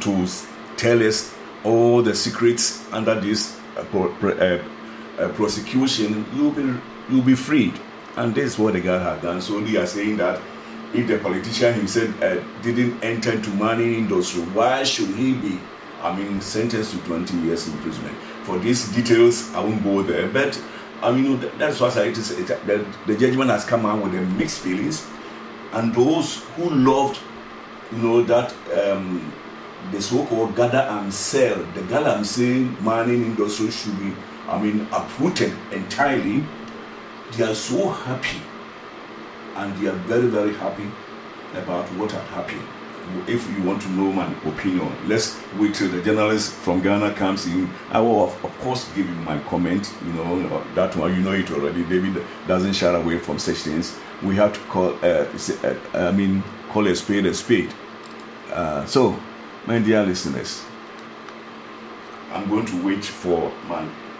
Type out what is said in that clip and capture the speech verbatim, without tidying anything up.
to tell us all the secrets under this uh, pro- uh, uh, prosecution, you'll be you'll be freed. And this is what the guy had done. So they are saying that if the politician himself uh, didn't enter into mining industry, why should he be, I mean, sentenced to twenty years imprisonment? For these details, I won't go there. But I mean, that's what I say. The, the judgment has come out with the mixed feelings, and those who loved, you know, that um, the so-called gather and sell, the gather and sell mining industry should be, I mean, uprooted entirely. They are so happy, and they are very, very happy about what had happened. If you want to know my opinion, let's wait till the journalist from Ghana comes in. I will, of, of course, give you my comment. You know, that one, you know it already. David doesn't shy away from such things. We have to call, uh, say, uh, I mean, call a spade a spade. Uh, so, my dear listeners, I'm going to wait for my